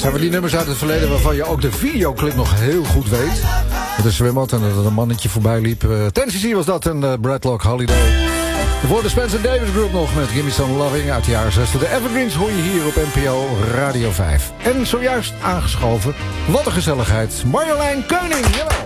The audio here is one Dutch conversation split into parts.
Zijn we die nummers uit het verleden waarvan je ook de videoclip nog heel goed weet? Dat is zwembad en dat er een mannetje voorbij liep. Tennessee was dat en Bradlock Holiday. Voor de Spencer Davis Group nog met Gimme Some Loving uit de jaren 60. De Evergreens hoor je hier op NPO Radio 5. En zojuist aangeschoven, wat een gezelligheid, Marjolein Keuning. Jawel.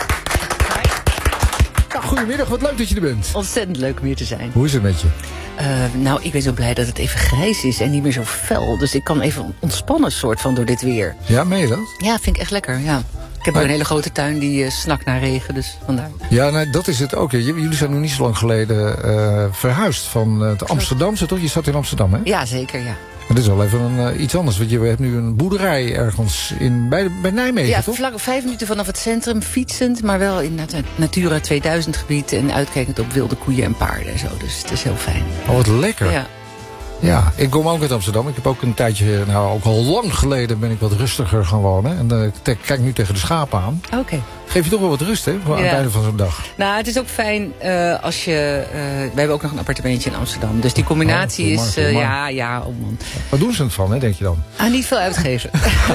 Ja, goedemiddag, wat leuk dat je er bent. Ontzettend leuk om hier te zijn. Hoe is het met je? Nou, ik ben zo blij dat het even grijs is en niet meer zo fel. Dus ik kan even ontspannen soort van door dit weer. Ja, meen je dat? Ja, vind ik echt lekker, ja. Ik heb ook een hele grote tuin die snakt naar regen, dus vandaar. Ja, nee, dat is het ook. Jullie zijn nog niet zo lang geleden verhuisd van het Amsterdamse, toch? Je zat in Amsterdam, hè? Ja, zeker, ja. Maar dit is wel even iets anders, want je hebt nu een boerderij ergens bij Nijmegen, ja, toch? Ja, vlak 5 minuten vanaf het centrum, fietsend, maar wel in het Natura 2000 gebied en uitkijkend op wilde koeien en paarden en zo. Dus het is heel fijn. Oh, wat lekker. Ja. Ja, ik kom ook uit Amsterdam. Ik heb ook een tijdje, nou ook al lang geleden ben ik wat rustiger gaan wonen. En ik kijk nu tegen de schapen aan. Oké. Geef je toch wel wat rust, hè? Aan het einde van zo'n dag. Nou, het is ook fijn als je... wij hebben ook nog een appartementje in Amsterdam. Dus die combinatie is... Ja, oh man. Wat doen ze het van, hè, denk je dan? Niet veel uitgeven.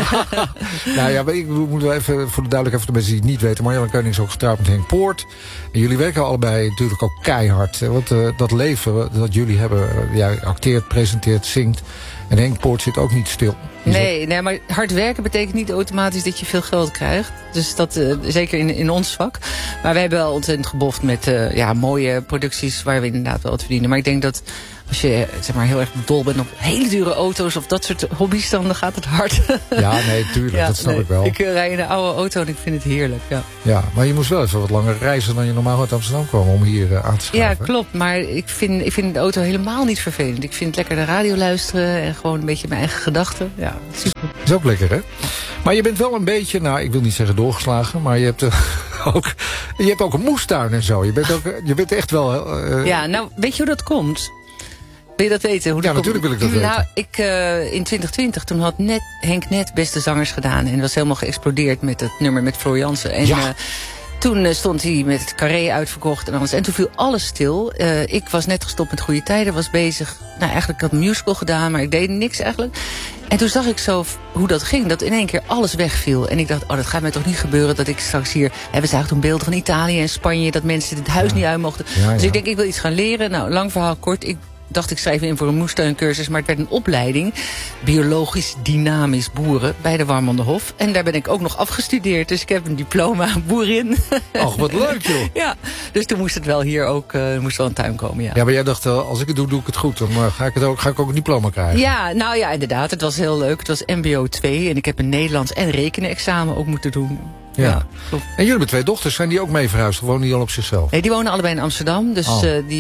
Nou ja, ik moet wel even voor de duidelijkheid voor de mensen die het niet weten. Marjolein Keuning is ook getrouwd met Henk Poort. En jullie werken allebei natuurlijk ook keihard. Want dat leven dat jullie hebben... jij acteert, presenteert, zingt. En Henk Poort zit ook niet stil. Nee, maar hard werken betekent niet automatisch dat je veel geld krijgt. Dus dat zeker in ons vak. Maar wij hebben wel ontzettend geboft met mooie producties waar we inderdaad wel wat verdienen. Maar ik denk dat als je zeg maar heel erg dol bent op hele dure auto's of dat soort hobby's, dan gaat het hard. Ja, nee, tuurlijk, dat snap ik wel. Ik rij in een oude auto en ik vind het heerlijk, ja. Ja, maar je moest wel even wat langer reizen dan je normaal uit Amsterdam kwam om hier aan te schrijven. Ja, klopt, maar ik vind de auto helemaal niet vervelend. Ik vind het lekker de radio luisteren en gewoon een beetje mijn eigen gedachten. Ja, super. Is ook lekker, hè? Maar je bent wel een beetje, nou, ik wil niet zeggen doorgeslagen, maar je hebt ook een moestuin en zo. Je bent echt wel... Ja, nou, weet je hoe dat komt? Wil je dat weten? Hoe dat natuurlijk wil ik dat weten. Nou, in 2020, toen had Henk net Beste Zangers gedaan. En was helemaal geëxplodeerd met het nummer met Floor Jansen. En toen stond hij met het Carré uitverkocht en alles. En toen viel alles stil. Ik was net gestopt met Goede Tijden, was bezig. Nou, eigenlijk had ik een musical gedaan, maar ik deed niks eigenlijk. En toen zag ik zo hoe dat ging, dat in één keer alles wegviel. En ik dacht, dat gaat mij toch niet gebeuren dat ik straks hier... we zagen toen beelden van Italië en Spanje, dat mensen het huis niet uit mochten. Ja. Dus ik denk, ik wil iets gaan leren. Nou, lang verhaal kort, ik dacht ik schrijf in voor een moestuincursus, maar het werd een opleiding biologisch dynamisch boeren bij de Warmonderhof. En daar ben ik ook nog afgestudeerd, dus ik heb een diploma boerin. Ach, wat leuk joh. Ja, dus toen moest het wel hier ook moest wel een tuin komen, ja. Ja, maar jij dacht, als ik het doe, doe ik het goed. Dan ga ik ook een diploma krijgen. Ja, nou ja, inderdaad. Het was heel leuk. Het was MBO 2 en ik heb een Nederlands en rekenexamen ook moeten doen. Ja. En jullie hebben 2 dochters, zijn die ook mee verhuisd? Of wonen die al op zichzelf? Nee, die wonen allebei in Amsterdam. Dus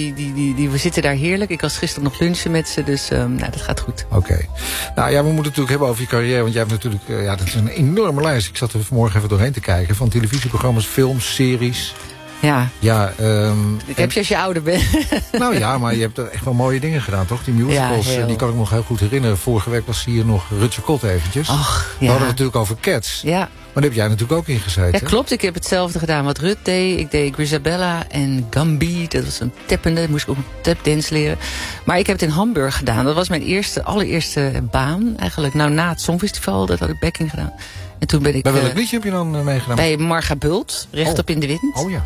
we zitten daar heerlijk. Ik was gisteren nog lunchen met ze, dus dat gaat goed. Oké. Nou ja, we moeten het natuurlijk hebben over je carrière. Want jij hebt natuurlijk, dat is een enorme lijst. Ik zat er vanmorgen even doorheen te kijken. Van televisieprogramma's, films, series. Ja. Ik heb je als je ouder bent. Nou ja, maar je hebt echt wel mooie dingen gedaan, toch? Die musicals, die kan ik me nog heel goed herinneren. Vorige week was hier nog Rutger Kot eventjes. Ach, we hadden het natuurlijk over Cats. Ja. Maar daar heb jij natuurlijk ook in gezeten. Ja, klopt. Ik heb hetzelfde gedaan wat Rut deed. Ik deed Grisabella en Gambi. Dat was een tappende. Daar moest ik ook een tapdance leren. Maar ik heb het in Hamburg gedaan. Dat was mijn allereerste baan eigenlijk. Nou, na het Songfestival, dat had ik backing gedaan. En toen ben ik... Bij welk liedje heb je dan meegedaan? Bij Marga Bult, Rechtop in de Wind. Oh ja.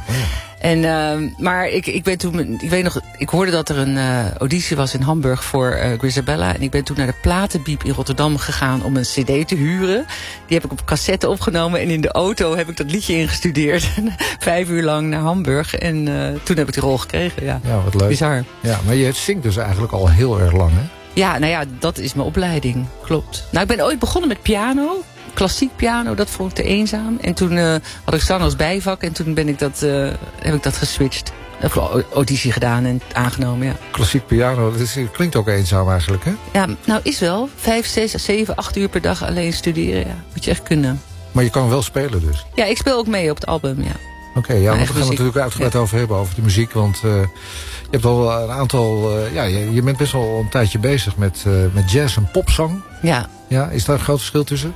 En, maar ik weet nog, ik hoorde dat er een auditie was in Hamburg voor Grisabella. En ik ben toen naar de Platenbiep in Rotterdam gegaan om een cd te huren. Die heb ik op cassette opgenomen en in de auto heb ik dat liedje ingestudeerd. 5 uur lang naar Hamburg. En toen heb ik die rol gekregen, ja. Ja, wat leuk. Bizar. Ja, maar je zingt dus eigenlijk al heel erg lang, hè? Ja, nou ja, dat is mijn opleiding. Klopt. Nou, ik ben ooit begonnen met piano. Klassiek piano, dat vond ik te eenzaam. En toen had ik zang als bijvak en toen heb ik dat geswitcht. Heb ik auditie gedaan en aangenomen, ja. Klassiek piano, dat klinkt ook eenzaam eigenlijk, hè? Ja, nou is wel. 5, 6, 7, 8 uur per dag alleen studeren, ja. Moet je echt kunnen. Maar je kan wel spelen dus? Ja, ik speel ook mee op het album, ja. Oké, want daar gaan we natuurlijk uitgebreid over hebben, over de muziek. Want je hebt al een aantal... je bent best wel een tijdje bezig met jazz en popzang. Ja. Ja, is daar een groot verschil tussen?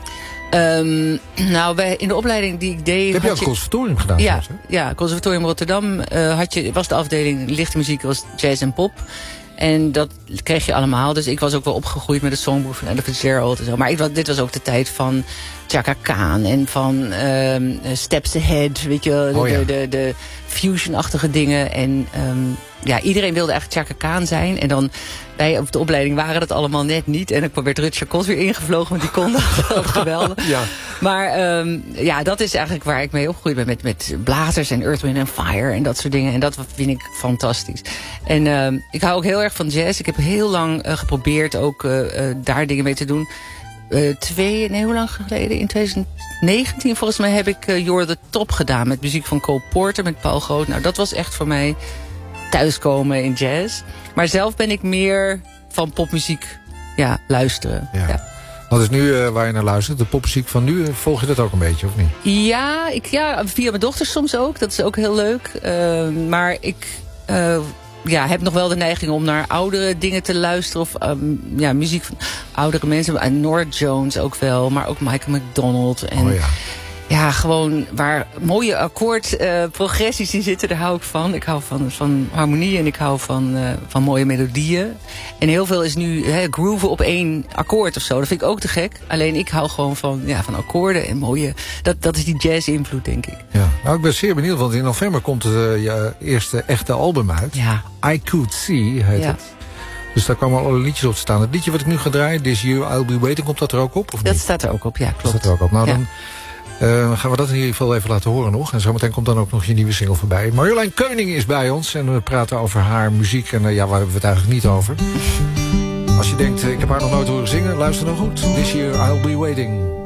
Nou, in de opleiding die ik deed... Heb je ook het conservatorium gedaan? Ja, zelfs, hè? Ja, conservatorium Rotterdam was de afdeling lichte muziek, was jazz en pop. En dat kreeg je allemaal. Dus ik was ook wel opgegroeid met het songboek van Ella Fitzgerald en zo. Maar dit was ook de tijd van Chaka Khan en van Steps Ahead. Weet je, de fusion-achtige dingen. En iedereen wilde eigenlijk Chaka Khan zijn. En dan wij op de opleiding waren dat allemaal net niet. En dan werd Rutger Kot weer ingevlogen, want die kon dat geweldig. Ja. Maar dat is eigenlijk waar ik mee opgegroeid ben. Met blazers en Earth, Wind & Fire en dat soort dingen. En dat vind ik fantastisch. En ik hou ook heel erg van jazz. Ik heb heel lang geprobeerd ook daar dingen mee te doen. Hoe lang geleden? In 2019 volgens mij heb ik You're the Top gedaan. Met muziek van Cole Porter, met Paul Groot. Nou, dat was echt voor mij thuiskomen in jazz. Maar zelf ben ik meer van popmuziek luisteren. Ja. Wat is nu waar je naar luistert? De popmuziek van nu, volg je dat ook een beetje, of niet? Ja, via mijn dochter soms ook. Dat is ook heel leuk. Maar ik heb nog wel de neiging om naar oudere dingen te luisteren. Of muziek van oudere mensen. En Norah Jones ook wel. Maar ook Michael McDonald. En ja, gewoon waar mooie akkoordprogressies in zitten, daar hou ik van. Ik hou van harmonie en ik hou van mooie melodieën. En heel veel is nu grooven op één akkoord of zo. Dat vind ik ook te gek. Alleen ik hou gewoon van akkoorden en mooie. Dat is die jazz-invloed, denk ik. Ja, nou, ik ben zeer benieuwd, want in november komt je eerste echte album uit. Ja. I Could See heet het. Dus daar komen alle liedjes op te staan. Het liedje wat ik nu ga draaien, This Year I'll Be Waiting, komt dat er ook op? Of dat niet? staat er ook op, ja, klopt. Dat staat er ook op. Nou, dan gaan we dat in ieder geval even laten horen nog. En zometeen komt dan ook nog je nieuwe single voorbij. Marjolein Keuning is bij ons en we praten over haar muziek. En waar hebben we het eigenlijk niet over? Als je denkt, ik heb haar nog nooit horen zingen, luister dan goed. This Year I'll Be Waiting.